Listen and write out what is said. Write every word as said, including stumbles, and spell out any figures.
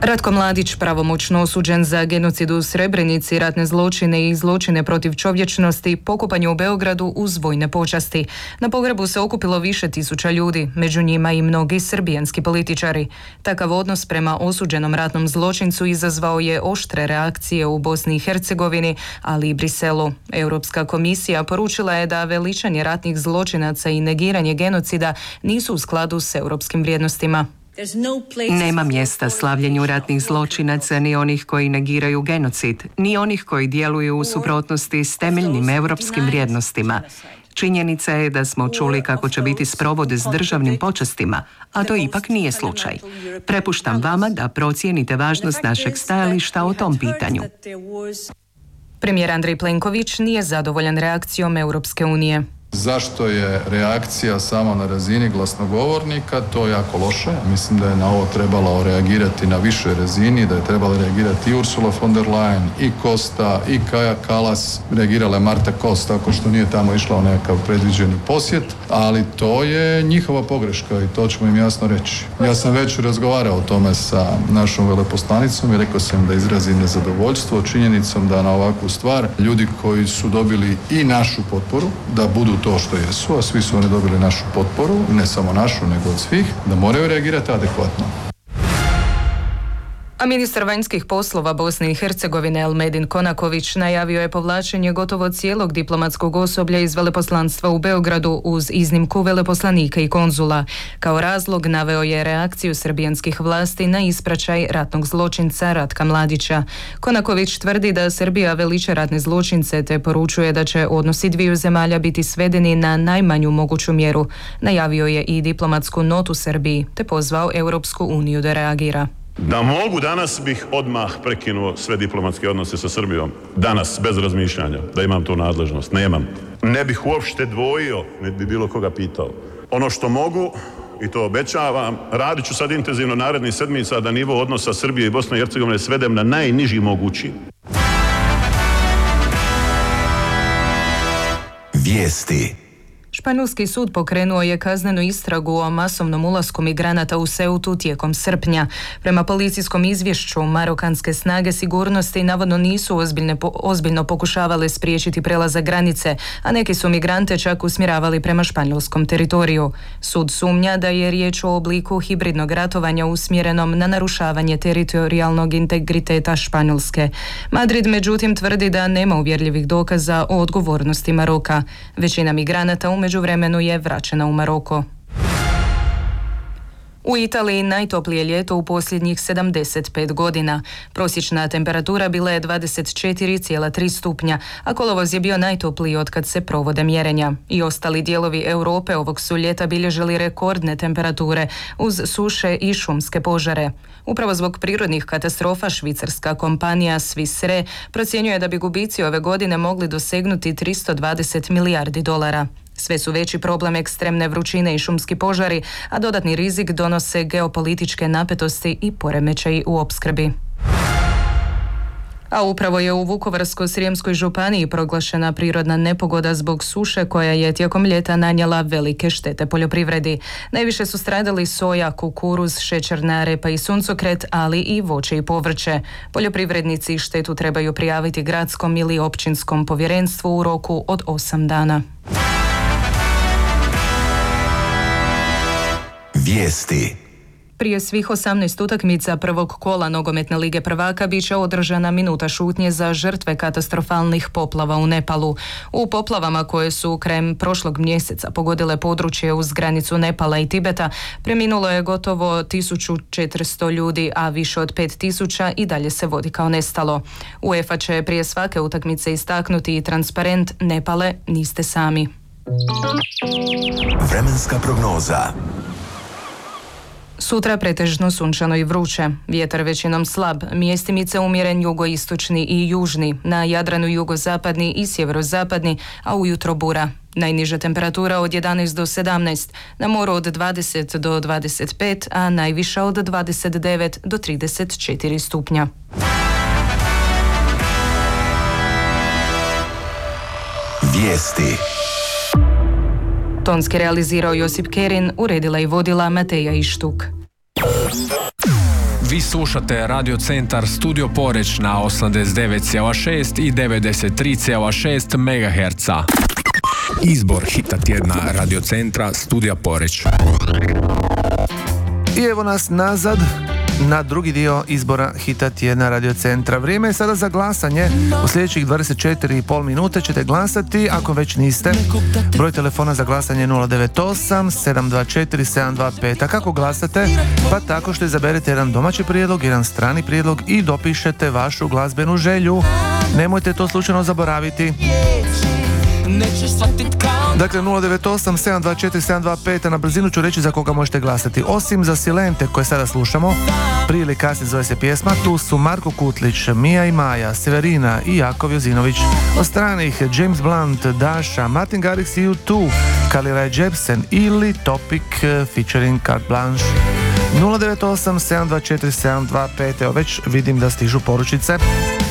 Ratko Mladić, pravomoćno osuđen za genocid u Srebrenici, ratne zločine i zločine protiv čovječnosti, pokopan u Beogradu uz vojne počasti. Na pogrebu se okupilo više tisuća ljudi, među njima i mnogi srbijanski političari. Takav odnos prema osuđenom ratnom zločincu izazvao je oštre reakcije u Bosni i Hercegovini, ali i Briselu. Europska komisija poručila je da veličanje ratnih zločinaca i negiranje genocida nisu u skladu s europskim vrijednostima. Nema mjesta slavljenju ratnih zločinaca, ni onih koji negiraju genocid, ni onih koji djeluju u suprotnosti s temeljnim europskim vrijednostima. Činjenica je da smo čuli kako će biti sprovod s državnim počastima, a to ipak nije slučaj. Prepuštam vama da procijenite važnost našeg stajališta o tom pitanju. Premijer Andrej Plenković nije zadovoljan reakcijom Europske unije. Zašto je reakcija samo na razini glasnogovornika? To je jako loše. Mislim da je na ovo trebalo reagirati na višoj razini, da je trebala reagirati i Ursula von der Leyen, i Costa, i Kaja Kallas. Reagirala je Marta Kos, tako što nije tamo išla u nekakav predviđeni posjet, ali to je njihova pogreška i to ćemo im jasno reći. Ja sam već razgovarao o tome sa našom veleposlanicom i rekao sam da izrazim nezadovoljstvo činjenicom da na ovakvu stvar ljudi koji su dobili i našu potporu, da budu to što jesu, a svi su oni dobili našu potporu, ne samo našu, nego od svih, da moraju reagirati adekvatno. A ministar vanjskih poslova Bosne i Hercegovine Elmedin Konaković najavio je povlačenje gotovo cijelog diplomatskog osoblja iz veleposlanstva u Beogradu uz iznimku veleposlanika i konzula. Kao razlog naveo je reakciju srbijanskih vlasti na ispraćaj ratnog zločinca Ratka Mladića. Konaković tvrdi da Srbija veliča ratne zločince te poručuje da će odnosi dviju zemalja biti svedeni na najmanju moguću mjeru. Najavio je i diplomatsku notu Srbiji te pozvao Europsku uniju da reagira. Da mogu, danas bih odmah prekinuo sve diplomatske odnose sa Srbijom. Danas, bez razmišljanja, da imam tu nadležnost. Nemam. Ne bih uopšte dvojio, ne bi bilo koga pitao. Ono što mogu, i to obećavam, radit ću sad intenzivno narednih sedmica da nivo odnosa Srbije i Bosne i Hercegovine svedem na najniži mogući. Vijesti. Španjolski sud pokrenuo je kaznenu istragu o masovnom ulasku migranata u Ceutu tijekom srpnja. Prema policijskom izvješću, marokanske snage sigurnosti navodno nisu ozbiljne, ozbiljno pokušavale spriječiti prelazak granice, a neki su migrante čak usmjeravali prema španjolskom teritoriju. Sud sumnja da je riječ o obliku hibridnog ratovanja usmjerenom na narušavanje teritorijalnog integriteta Španjolske. Madrid međutim tvrdi da nema uvjerljivih dokaza o odgovornosti Maroka. Većina migranata u međuvremenu je vraćena u Maroko. U Italiji najtoplije ljeto u posljednjih sedamdeset pet godina. Prosječna temperatura bila je dvadeset četiri zarez tri stupnja, a kolovoz je bio najtopliji otkad se provode mjerenja. I ostali dijelovi Europe ovog su ljeta bilježili rekordne temperature uz suše i šumske požare. Upravo zbog prirodnih katastrofa švicarska kompanija Swiss Re procjenjuje da bi gubici ove godine mogli dosegnuti tristo dvadeset milijardi dolara. Sve su veći problem ekstremne vrućine i šumski požari, a dodatni rizik donose geopolitičke napetosti i poremećaji u opskrbi. A upravo je u Vukovarsko-srijemskoj županiji proglašena prirodna nepogoda zbog suše koja je tijekom ljeta nanijela velike štete poljoprivredi. Najviše su stradali soja, kukuruz, šećerna repa i suncokret, ali i voće i povrće. Poljoprivrednici štetu trebaju prijaviti gradskom ili općinskom povjerenstvu u roku od osam dana. Vijesti. Prije svih osamnaest utakmica prvog kola nogometne lige prvaka bit će održana minuta šutnje za žrtve katastrofalnih poplava u Nepalu. U poplavama koje su krajem prošlog mjeseca pogodile područje uz granicu Nepala i Tibeta preminulo je gotovo tisuću četiristo ljudi, a više od pet tisuća i dalje se vodi kao nestalo. UEFA će prije svake utakmice istaknuti i transparent Nepale, niste sami. Vremenska prognoza. Sutra pretežno sunčano i vruće. Vjetar većinom slab, mjestimice umjeren jugoistočni i južni, na Jadranu jugozapadni i sjeverozapadni, a ujutro bura. Najniža temperatura od jedanaest do sedamnaest, na moru od dvadeset do dvadeset pet, a najviša od dvadeset devet do trideset četiri stupnja. Vijesti. Tonski realizirao Josip Kerin, uredila i vodila Mateja Ištuk. Vi slušate Radio Centar Studio Poreć na osamdeset devet zarez šest i devedeset tri zarez šest megaherca. Izbor hita tjedna Radio Centra Studija Poreć. I evo nas nazad na drugi dio izbora hita tjedna Radio Centra. Vrijeme je sada za glasanje. U sljedećih dvadeset četiri i pol minute ćete glasati, ako već niste. Broj telefona za glasanje nula devet osam sedam dva četiri sedam dva pet. A kako glasate? Pa tako što izaberete jedan domaći prijedlog, jedan strani prijedlog i dopišete vašu glazbenu želju. Nemojte to slučajno zaboraviti. Dakle, nula devet osam sedam dva četiri sedam dva pet, a na brzinu ću reći za koga možete glasati. Osim za Silente koje sada slušamo, prije ili kasnije zove se pjesma, tu su Marko Kutlić, Mija i Maja, Severina i Jakov Jozinović. Od stranih James Blunt, Daša, Martin Garrix i U dva, Carly Rae Jepsen ili Topic featuring Carte Blanche. nula devet osam sedam dva četiri sedam dva pet, evo već vidim da stižu poručice.